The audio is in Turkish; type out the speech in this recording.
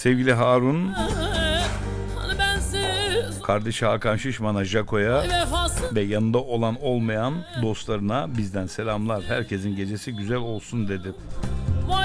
Sevgili Harun, kardeşi Hakan Şişman'a, Jaco'ya ve yanında olan olmayan dostlarına bizden selamlar. Herkesin gecesi güzel olsun dedi.